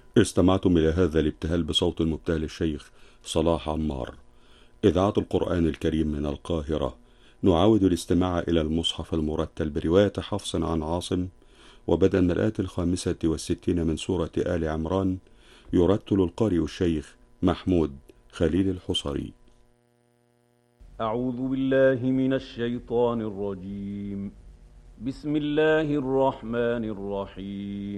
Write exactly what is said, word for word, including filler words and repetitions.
استمعتم إلى هذا الابتهال بصوت المبتهل الشيخ صلاح عمار. إذاعة القرآن الكريم من القاهرة. نعاود الاستماع إلى المصحف المرتل برواية حفص عن عاصم، وبدءا من الآية الخامسة والستين من سورة آل عمران. يرتل القارئ الشيخ محمود خليل الحصري. أعوذ بالله من الشيطان الرجيم. بسم الله الرحمن الرحيم.